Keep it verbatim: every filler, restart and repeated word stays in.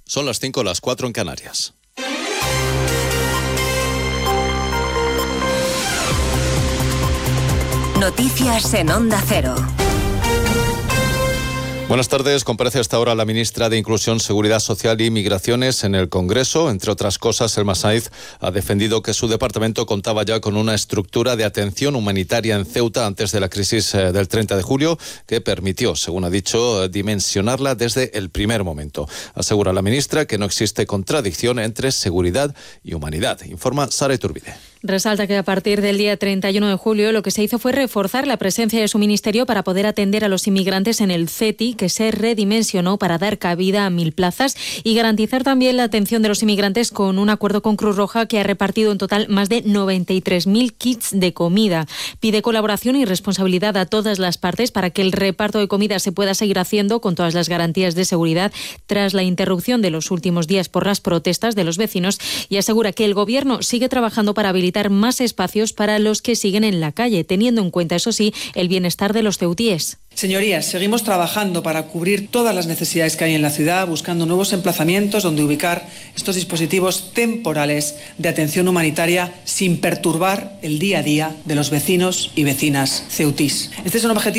Son las cinco, las cuatro en Canarias. Noticias en Onda Cero. Buenas tardes. Comparece hasta ahora la ministra de Inclusión, Seguridad Social y Migraciones en el Congreso. Entre otras cosas, Selma Sainz ha defendido que su departamento contaba ya con una estructura de atención humanitaria en Ceuta antes de la crisis del treinta de julio, que permitió, según ha dicho, dimensionarla desde el primer momento. Asegura la ministra que no existe contradicción entre seguridad y humanidad. Informa Sara Iturbide. Resalta que a partir del día treinta y uno de julio lo que se hizo fue reforzar la presencia de su ministerio para poder atender a los inmigrantes en el C E T I, que se redimensionó para dar cabida a mil plazas y garantizar también la atención de los inmigrantes con un acuerdo con Cruz Roja, que ha repartido en total más de noventa y tres mil kits de comida. Pide colaboración y responsabilidad a todas las partes para que el reparto de comida se pueda seguir haciendo con todas las garantías de seguridad tras la interrupción de los últimos días por las protestas de los vecinos, y asegura que el Gobierno sigue trabajando para habilitar más espacios para los que siguen en la calle, teniendo en cuenta, eso sí, el bienestar de los ceutíes. Señorías, seguimos trabajando para cubrir todas las necesidades que hay en la ciudad, buscando nuevos emplazamientos donde ubicar estos dispositivos temporales de atención humanitaria sin perturbar el día a día de los vecinos y vecinas ceutís. Este es un objetivo